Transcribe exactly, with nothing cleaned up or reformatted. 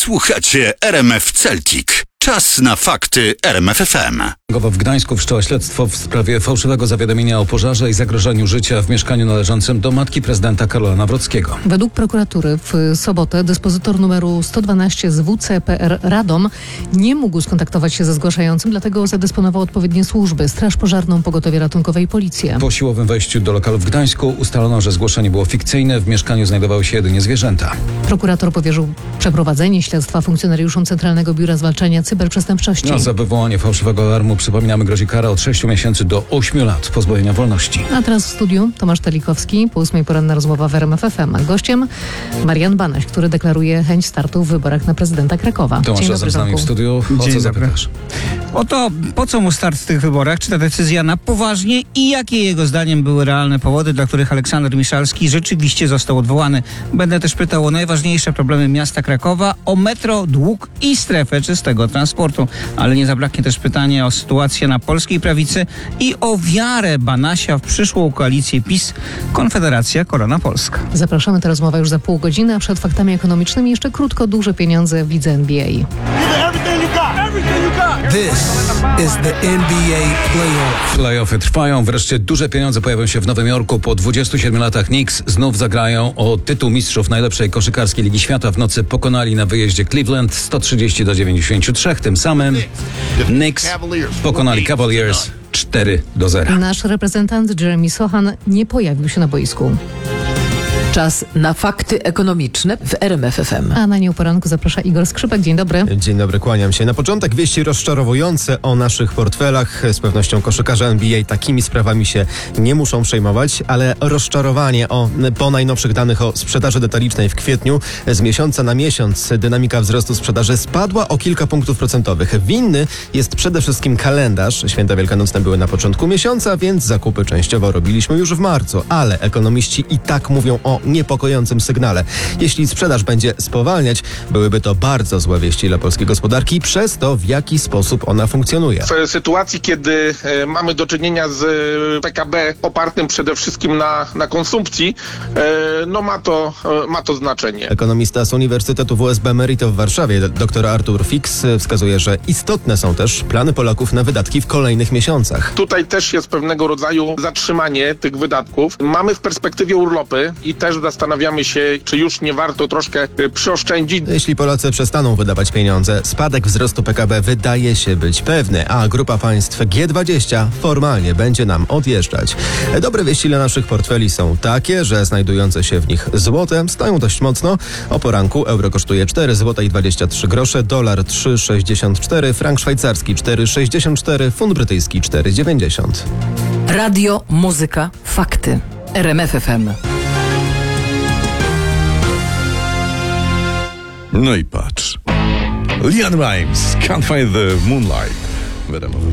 Słuchacie R M F Celtic. Czas na fakty R M F F M. W Gdańsku wszczęła śledztwo w sprawie fałszywego zawiadomienia o pożarze i zagrożeniu życia w mieszkaniu należącym do matki prezydenta Karola Nawrockiego. Według prokuratury w sobotę dyspozytor numeru sto dwanaście z W C P R Radom nie mógł skontaktować się ze zgłaszającym, dlatego zadysponował odpowiednie służby: Straż Pożarną, Pogotowie Ratunkowe i Policję. Po siłowym wejściu do lokalu w Gdańsku ustalono, że zgłoszenie było fikcyjne. W mieszkaniu znajdowały się jedynie zwierzęta. Prokurator powierzył przeprowadzenie śledztwa funkcjonariuszom Centralnego Biura Zwalczania Cyberprzestępczości. No, za wywołanie fałszywego alarmu, przypominamy, grozi kara od sześciu miesięcy do ośmiu lat pozbawienia wolności. A teraz w studiu Tomasz Telikowski. Po ósmej poranna rozmowa w R M F F M. Gościem Marian Banaś, który deklaruje chęć startu w wyborach na prezydenta Krakowa. Tomasz razem z nami w studiu. O Dzień co dobry. zapytasz? O to, po co mu start w tych wyborach? Czy ta decyzja na poważnie i jakie jego zdaniem były realne powody, dla których Aleksander Miszalski rzeczywiście został odwołany? Będę też pytał o najważniejsze problemy miasta Krakowa, o metro, dług i strefę czystego transportu. Ale nie zabraknie też pytania o sytuację na polskiej prawicy i o wiarę Banasia w przyszłą koalicję PiS Konfederacja Korona Polska. Zapraszamy, ta rozmowa już za pół godziny, a przed faktami ekonomicznymi jeszcze krótko duże pieniądze w lidze N B A. This is the N B A playoff. Playoffy trwają. Wreszcie duże pieniądze pojawią się w Nowym Jorku. Po dwudziestu siedmiu latach Knicks znów zagrają o tytuł mistrzów najlepszej koszykarskiej Ligi Świata. W nocy pokonali na wyjeździe Cleveland sto trzydzieści do dziewięćdziesięciu trzech. Tym samym Knicks pokonali Cavaliers cztery do zera. Nasz reprezentant Jeremy Sochan nie pojawił się na boisku. Czas na fakty ekonomiczne w R M F F M. A na nią poranku zaprasza Igor Skrzypek. Dzień dobry. Dzień dobry, kłaniam się. Na początek wieści rozczarowujące o naszych portfelach. Z pewnością koszykarze N B A takimi sprawami się nie muszą przejmować, ale rozczarowanie o, po najnowszych danych o sprzedaży detalicznej w kwietniu. Z miesiąca na miesiąc dynamika wzrostu sprzedaży spadła o kilka punktów procentowych. Winny jest przede wszystkim kalendarz. Święta wielkanocne były na początku miesiąca, więc zakupy częściowo robiliśmy już w marcu, ale ekonomiści i tak mówią o niepokojącym sygnale. Jeśli sprzedaż będzie spowalniać, byłyby to bardzo złe wieści dla polskiej gospodarki przez to, w jaki sposób ona funkcjonuje. W sytuacji, kiedy e, mamy do czynienia z e, P K B opartym przede wszystkim na, na konsumpcji, e, no ma to, e, ma to znaczenie. Ekonomista z Uniwersytetu W S B Emerito w Warszawie, dr Artur Fix, wskazuje, że istotne są też plany Polaków na wydatki w kolejnych miesiącach. Tutaj też jest pewnego rodzaju zatrzymanie tych wydatków. Mamy w perspektywie urlopy i też zastanawiamy się, czy już nie warto troszkę e, przyoszczędzić. Jeśli Polacy przestaną wydawać pieniądze, spadek wzrostu P K B wydaje się być pewny, a grupa państw G dwadzieścia formalnie będzie nam odjeżdżać. Dobre wieści dla naszych portfeli są takie, że znajdujące się w nich złote stoją dość mocno. O poranku euro kosztuje cztery złote i dwadzieścia trzy grosze, dolar trzy sześćdziesiąt cztery, frank szwajcarski cztery sześćdziesiąt cztery, funt brytyjski cztery dziewięćdziesiąt. Radio, muzyka, fakty. R M F F M. No i patrz. Leanne Rimes, Can't Find the Moonlight. W R M F